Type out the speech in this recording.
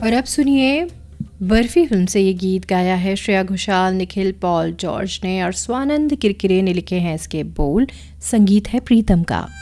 और अब सुनिए, बर्फी फिल्म से ये गीत गाया है श्रेया घोषाल, निखिल पॉल जॉर्ज ने और स्वानंद किरकिरे ने लिखे हैं इसके बोल। संगीत है प्रीतम का।